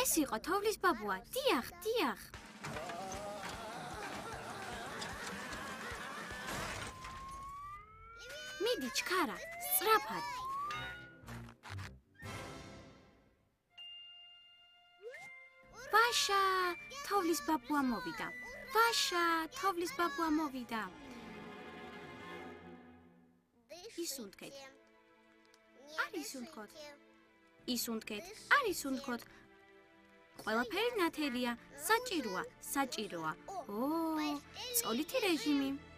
ეს იყო თოვლის ბაბუა. დიახ, დიახ. მიდი, ჩქარა, სწრაფად. ვაშა, თოვლის ბაბუა მოვიდა. ვაშა, თოვლის ბაბუა მოვიდა. ისუნთქეთ. არ ისუნთქოთ. ისუნთქეთ, არ ისუნთქოთ. ყველაფერი ნათელია, საჭიროა, საჭიროა. ო, წოლითი რეჟიმი.